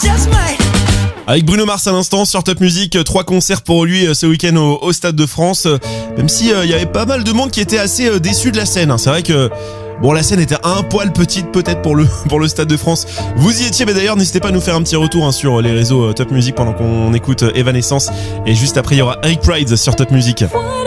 Avec Bruno Mars à l'instant sur Top Music, 3 concerts pour lui ce week-end au Stade de France. Même si il y avait pas mal de monde qui était assez déçu de la scène. C'est vrai que bon, la scène était un poil petite peut-être pour le Stade de France. Vous y étiez, mais d'ailleurs n'hésitez pas à nous faire un petit retour sur les réseaux Top Music pendant qu'on écoute Evanescence. Et juste après il y aura Eric Prydz sur Top Music.